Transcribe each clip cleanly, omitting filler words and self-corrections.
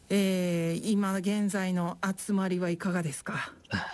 今現在の集まりはいかがですか？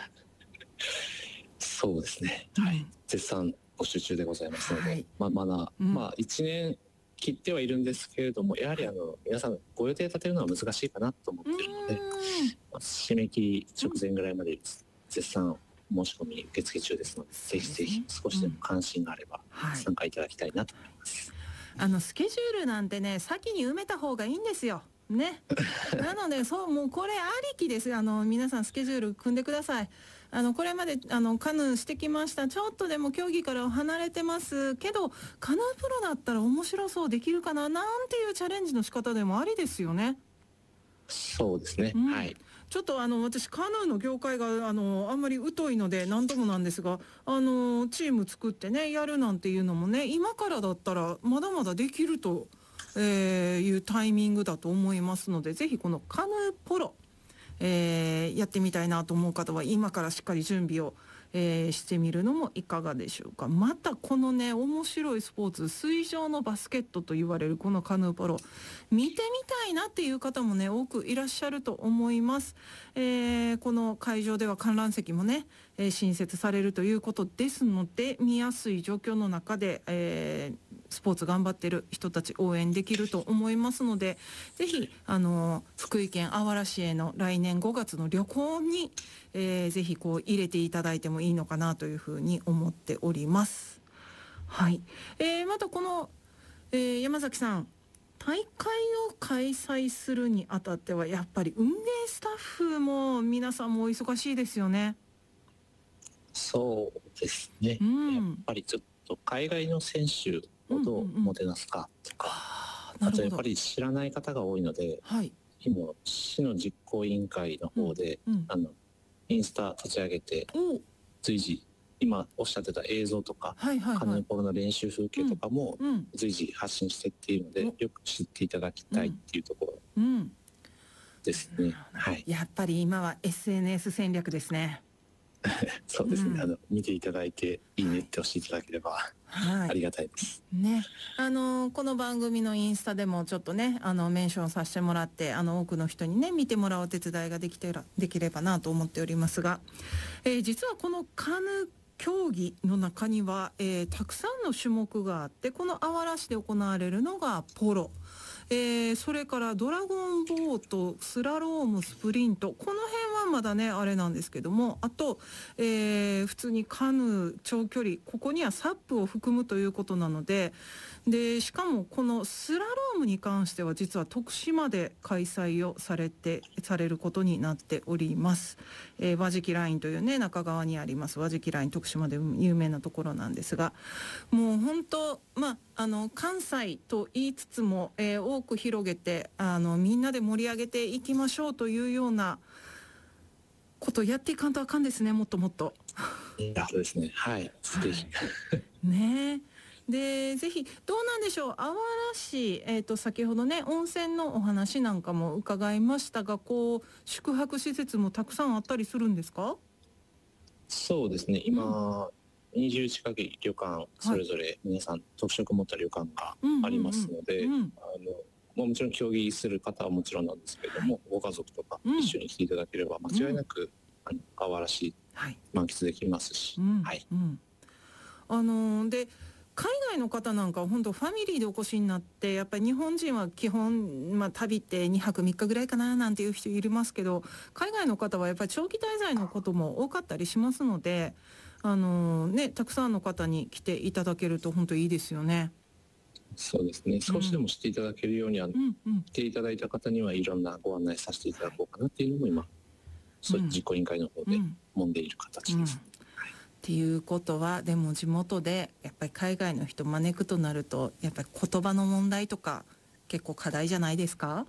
そうですね、はい、絶賛募集中でございますので、 はい、 まだ、1年切ってはいるんですけれども、やはり皆さんご予定立てるのは難しいかなと思っているので、締め切り直前ぐらいまで絶賛申し込み受付中ですので、ぜひぜひ少しでも関心があれば参加いただきたいなと思います。 スケジュールなんてね、先に埋めた方がいいんですよ。ね。なので、もうこれありきですよ。皆さんスケジュール組んでください。これまで、カヌーしてきました。ちょっとでも競技から離れてますけど、カヌープロだったら面白そうできるかななんていうチャレンジの仕方でもありですよね。 そうですね。はい。 ちょっと私カヌーの業界があんまり疎いので何度もなんですが、チーム作ってねやるなんていうのもね、今からだったらまだまだできると、いうタイミングだと思いますので、ぜひこのカヌーポロ、やってみたいなと思う方は今からしっかり準備を、してみるのもいかがでしょうか。またこのね面白いスポーツ、水上のバスケットと言われるこのカヌーポロ、見てみたいなっていう方もね多くいらっしゃると思います。この会場では観覧席もね、新設されるということですので、見やすい状況の中で、スポーツ頑張ってる人たち応援できると思いますので、ぜひ福井県あわら市への来年5月の旅行に、ぜひこう入れていただいてもいいのかなというふうに思っております。はい。またこの、山崎さん、大会を開催するにあたってはやっぱり運営スタッフも皆さんもお忙しいですよね。 そうですね、やっぱりちょっと海外の選手をどうもてなすかとか、あとやっぱり知らない方が多いので、今市の実行委員会の方で、インスタ立ち上げて随時今おっしゃってた映像とか、カヌーポロの練習風景とかも随時発信してっているので、よく知っていただきたいっていうところですね。はい。 やっぱり今は SNS 戦略ですね。 そうですね、見ていただいていいねって押していただければ、ありがたいですね。この番組のインスタでもちょっとねメンションさせてもらって、多くの人にね見てもらうお手伝いができればなと思っておりますが、実はこのカヌー競技の中には、たくさんの種目があって、このあわら市で行われるのがポロ、それからドラゴンボート、スラローム、スプリント、この辺はまだねあれなんですけども、あと、普通にカヌー長距離、ここにはサップを含むということなので、しかもこのスラロームに関しては実は徳島で開催をされることになっております。和敷ラインというね中川にあります和敷ライン、徳島で有名なところなんですが、もう本当関西と言いつつも、多く広げてみんなで盛り上げていきましょうというようなことをやっていかんとあかんですね、もっともっと。 そうですね、はい、ぜひねで、ぜひどうなんでしょう、あわら市、先ほどね温泉のお話なんかも伺いましたが、こう宿泊施設もたくさんあったりするんですか？ そうですね、今、20近く旅館それぞれ皆さん特色持った旅館がありますので、もちろん競技する方はもちろんなんですけれども、ご家族とか一緒に来ていただければ間違いなくあわら市満喫できますし、 で海外の方なんかは本当ファミリーでお越しになって、やっぱり日本人は基本、旅って2泊3日ぐらいかななんていう人いますけど、海外の方はやっぱり長期滞在のことも多かったりしますので、たくさんの方に来ていただけると本当いいですよね。 そうですね、少しでも知っていただけるように来ていただいた方にはいろんなご案内させていただこうかなっていうのも今、そういう実行委員会の方で揉んでいる形です。 っていうことは、でも地元でやっぱり海外の人招くとなると、やっぱり言葉の問題とか結構課題じゃないですか？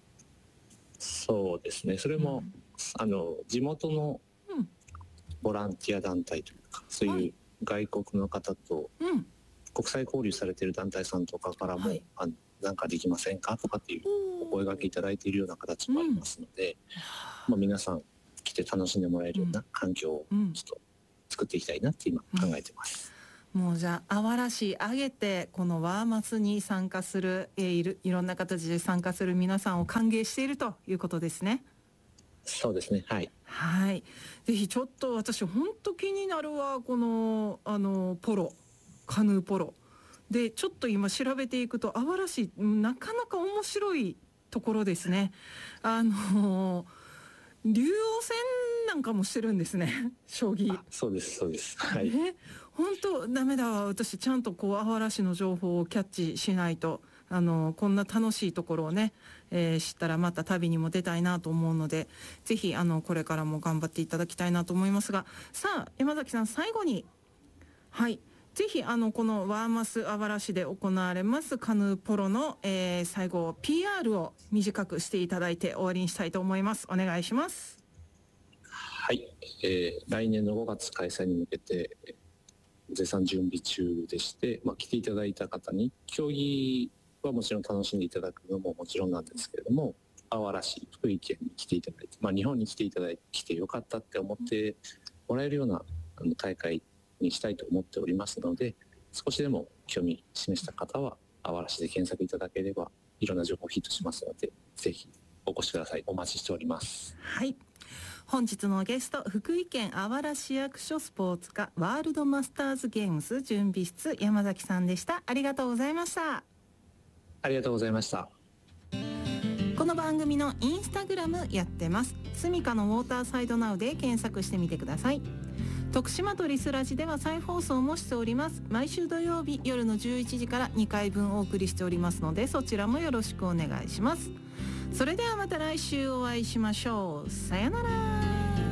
そうですね、それも、地元のボランティア団体というか、そういう外国の方と国際交流されている団体さんとかからも、なんかできませんかとかっていうお声掛けいただいているような形もありますので、皆さん来て楽しんでもらえるような環境をちょっと作っていきたいなって今考えてます。 もうじゃああわらしあげてこのワーマスに参加する、いろんな形で参加する皆さんを歓迎しているということですね。 そうですね、はい、 はい、ぜひちょっと私本当気になるわ、このポロ、カヌーポロでちょっと今調べていくとあわらしなかなか面白いところですね。竜王戦なんかもしてるんですね、将棋。 そうですそうです、はい。 本当ダメだわ、私ちゃんとこうあわらしの情報をキャッチしないと。こんな楽しいところをね、知ったらまた旅にも出たいなと思うので、ぜひこれからも頑張っていただきたいなと思いますが、さあ山崎さん、最後に、はい、ぜひこのワーマスあわらしで行われますカヌーポロの、最後 PR を短くしていただいて終わりにしたいと思います。お願いします。 はい、来年の5月開催に向けて絶賛準備中でして、来ていただいた方に競技はもちろん楽しんでいただくのももちろんなんですけれども、あわらし福井県に来ていただいて、日本に来てよかったって思ってもらえるような大会にしたいと思っておりますので、少しでも興味示した方はあわらしで検索いただければいろんな情報をヒットしますので、ぜひお越しください。お待ちしております。 はい、本日のゲスト、福井県あわら市役所スポーツ課ワールドマスターズゲームズ準備室、山崎さんでした。ありがとうございました。 ありがとうございました。 この番組のインスタグラムやってます。スミカのウォーターサイドナウで検索してみてください。徳島とリスラジでは再放送もしております。毎週土曜日夜の11時から2回分お送りしておりますので、そちらもよろしくお願いします。それではまた来週お会いしましょう。さよなら。